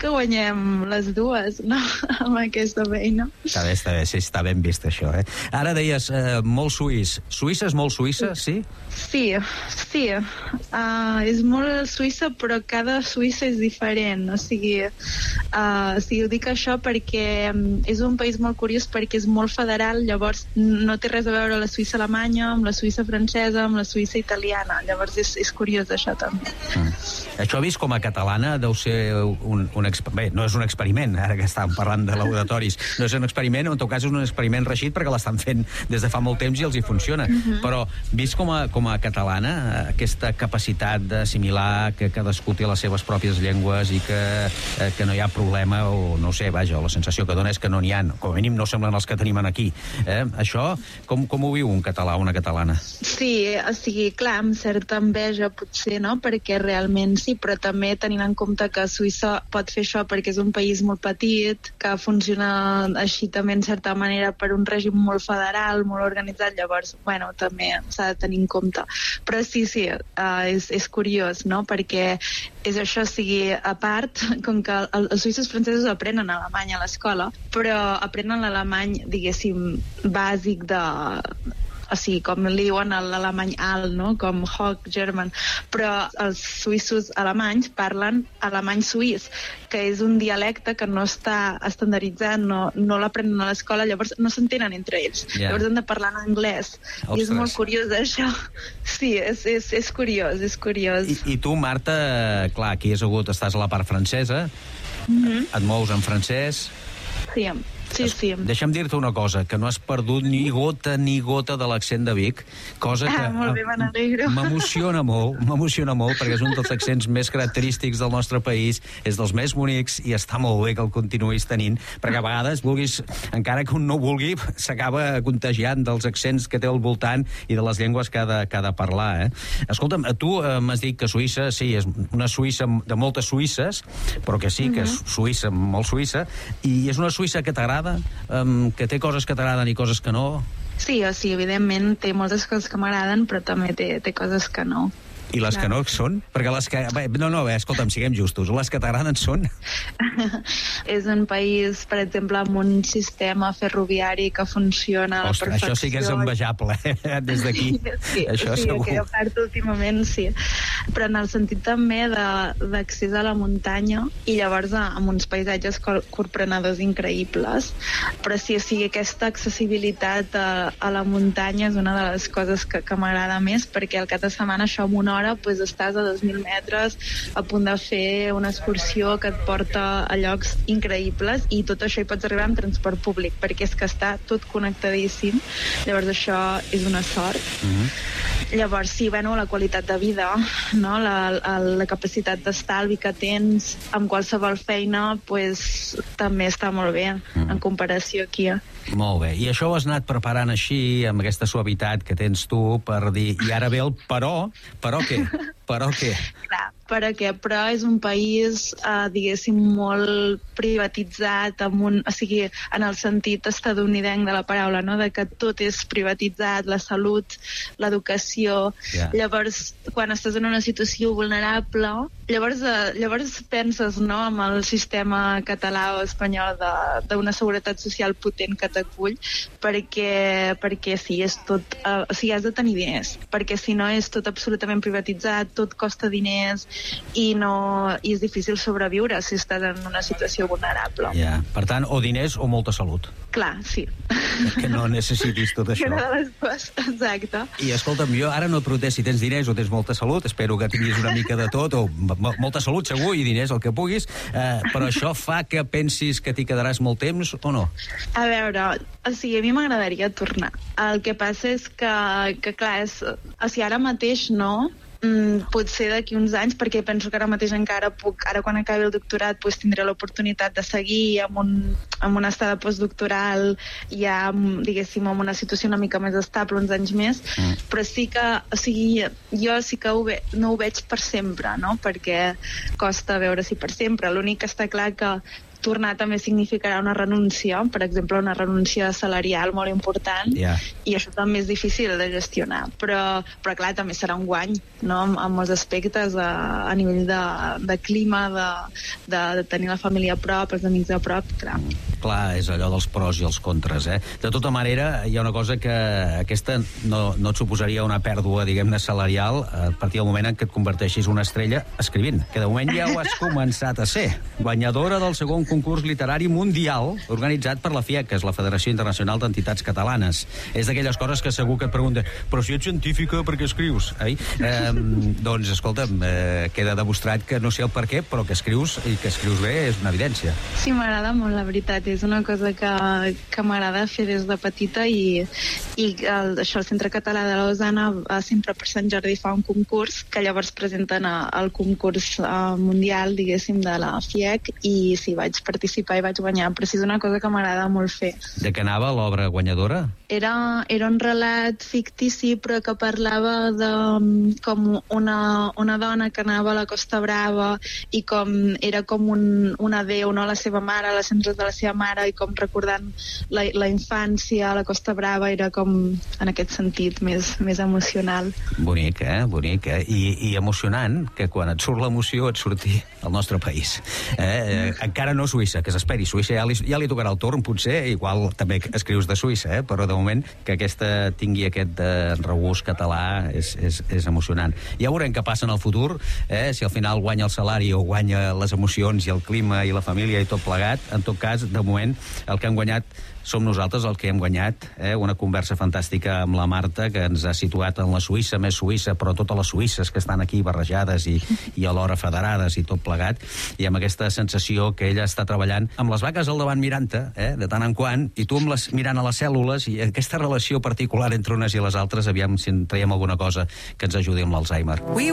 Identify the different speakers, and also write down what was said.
Speaker 1: que guanyem les dues, no?, amb aquesta feina.
Speaker 2: Està bé, sí, està ben vist això, eh? Ara deies, molt suís. Suïssa és molt suïssa, sí?
Speaker 1: Sí. És molt suïssa, però cada Suïssa és diferent. O sigui, ho dic això perquè és un país molt curiós, perquè és molt federal, llavors no té res a veure la Suïssa alemanya amb la Suïssa francesa, amb la Suïssa italiana. Llavors és curiós això també.
Speaker 2: Això vist com a catalana deu ser bé, no és un experiment, ara que estàvem parlant de laboratoris, no és un experiment, en tot cas és un experiment reeixit perquè l'estan fent des de fa molt temps i els hi funciona. Però vist com a catalana, aquesta capacitat d'assimilar que cadascú té les seves pròpies llengües i que no hi ha problema, o no sé, vaja, la sensació que dona és que no n'hi ha, com a mínim no semblen els que tenim aquí. Això, com ho viu un català o una catalana?
Speaker 1: Sí, o sigui, clar, amb certa enveja potser, no?, perquè realment sí, però també tenint en compte que Suïssa pot fer això perquè és un país molt petit, que funciona així també en certa manera per un règim molt federal, molt organitzat, llavors, bueno, també s'ha de tenir en compte. Però sí, és curiós, no?, perquè és això, o sigui, a part, com que els suïssos francesos aprenen alemany a l'escola, però aprenen l'alemany, diguéssim, bàsic o sigui, com li diuen a l'alemany alt, no?, com Hoch German, però els suïssos alemanys parlen alemany suís, que és un dialecte que no està estandarditzat, no l'aprenen a l'escola, llavors no s'entenen entre ells. Llavors han de parlar en anglès. Ostres. I és molt curiós, això. Sí, és curiós.
Speaker 2: I tu, Marta, clar, aquí estàs a la part francesa, et mous en francès...
Speaker 1: Sí.
Speaker 2: Deixa'm dir-te una cosa, que no has perdut ni gota de l'accent de Vic, cosa que
Speaker 1: molt bé, me n'alegro.
Speaker 2: m'emociona molt, perquè és un dels accents més característics del nostre país, és dels més bonics, i està molt bé que el continuïs tenint, perquè a vegades, encara que un no vulgui, s'acaba contagiant dels accents que té al voltant i de les llengües que ha de parlar, eh? Escolta'm, tu m'has dit que Suïssa, sí, és una Suïssa de moltes Suïsses, però que sí, que és Suïssa, molt Suïssa, i és una Suïssa que t'agrada, que té coses que t'agraden i coses que no?
Speaker 1: Sí, evidentment té moltes coses que m'agraden, però també té coses que no.
Speaker 2: I les que no són? Perquè les que... escolta'm, siguem justos. Les que t'agraden són?
Speaker 1: És un país, per exemple, amb un sistema ferroviari que funciona a la perfecció.
Speaker 2: Això sí que és envejable, des d'aquí.
Speaker 1: Sí,
Speaker 2: això segur.
Speaker 1: Aquella part últimament, sí. Però en el sentit també d'accés a la muntanya, i llavors amb uns paisatges corprenedors increïbles. Però sí, o sigui, aquesta accessibilitat a la muntanya és una de les coses que m'agrada més, perquè al cap de setmana això amb una hora estàs a 2.000 metres a punt de fer una excursió que et porta a llocs increïbles, i tot això hi pots arribar amb transport públic, perquè és que està tot connectadíssim. Llavors això és una sort. Llavors sí, la qualitat de vida, no?, la capacitat d'estalvi que tens amb qualsevol feina, també està molt bé en comparació aquí.
Speaker 2: Molt bé, i això ho has anat preparant així, amb aquesta suavitat que tens tu, per dir, i ara ve el però què?
Speaker 1: Clar, però és un país, diguéssim, molt privatitzat, o sigui, en el sentit estadounidenc de la paraula, no?, de que tot és privatitzat, la salut, l'educació. Llavors, quan estàs en una situació vulnerable, llavors penses, no?, en el sistema català o espanyol d'una seguretat social potent que t'acull, perquè sí, és tot... O sigui, has de tenir diners, perquè si no és tot absolutament privatitzat, tot costa diners, i és difícil sobreviure si estàs en una situació vulnerable.
Speaker 2: Per tant, o diners o molta salut.
Speaker 1: Clar, sí.
Speaker 2: Que no necessitis tot això.
Speaker 1: Una de les dues, exacte.
Speaker 2: I escolta'm, jo ara no et pregunté si tens diners o tens molta salut, espero que tinguis una mica de tot, o molta salut segur, i diners, el que puguis, però això fa que pensis que t'hi quedaràs molt temps o no?
Speaker 1: A veure, o sigui, a mi m'agradaria tornar. El que passa és que clar, o sigui, ara mateix no, potser d'aquí uns anys, perquè penso que ara mateix encara puc, ara quan acabi el doctorat tindré l'oportunitat de seguir amb una estada postdoctoral ja, diguéssim, en una situació una mica més estable, uns anys més, però sí que, o sigui, jo sí que no ho veig per sempre, no?, perquè costa veure si per sempre. L'únic que està clar que tornar també significarà una renúncia, per exemple, una renúncia salarial molt important, i això també és difícil de gestionar. Però clar, també serà un guany, no? En molts aspectes, a nivell de clima, de tenir la família a prop, els amics a prop, clar.
Speaker 2: Clar, és allò dels pros i els contres, eh? De tota manera, hi ha una cosa que aquesta no et suposaria una pèrdua, diguem-ne, salarial a partir del moment en què et converteixis una estrella escrivint, que de moment ja ho has començat a ser. Guanyadora del segon concurs literari mundial organitzat per la FIEC, que és la Federació Internacional d'Entitats Catalanes. És d'aquelles coses que segur que et pregunten, però si ets científica, per què escrius? Doncs, escolta'm, queda demostrat que no sé el per què, però que escrius, i que escrius bé, és una evidència.
Speaker 1: Sí, m'agrada molt, la veritat. És una cosa que m'agrada fer des de petita i això, el Centre Català de Lausana sempre per Sant Jordi fa un concurs que llavors presenten al concurs mundial, diguéssim, de la FIEC, i sí, vaig participar i vaig guanyar, però sí, és una cosa que m'agrada molt fer.
Speaker 2: De què anava l'obra guanyadora?
Speaker 1: Era un relat fictici, però que parlava de com una dona que anava a la Costa Brava i com era com un adéu, no?, a la seva mare, a les cendres de la seva mare, i com recordant la infància a la Costa Brava, era com en aquest sentit més emocional.
Speaker 2: Bonic, Bonic, I emocionant que quan et surt l'emoció et surti al nostre país. Encara no Suïssa, que s'esperi. Suïssa ja li tocarà el torn, potser, igual també escrius de Suïssa, però de moment que aquesta tingui aquest regust català és emocionant. Ja veurem què passa en el futur, si al final guanya el salari o guanya les emocions i el clima i la família i tot plegat. En tot cas, de moment, el que han guanyat som nosaltres, el que hem guanyat, una conversa fantàstica amb la Marta, que ens ha situat en la Suïssa més suïssa, però totes les suïsses que estan aquí barrejades i alhora federades i tot plegat, i amb aquesta sensació que ella està treballant amb les vaques al davant mirant-te, de tant en quant, i tu mirant a les cèl·lules, i aquesta relació particular entre unes i les altres, aviam si en traiem alguna cosa que ens ajudi amb l'Alzheimer.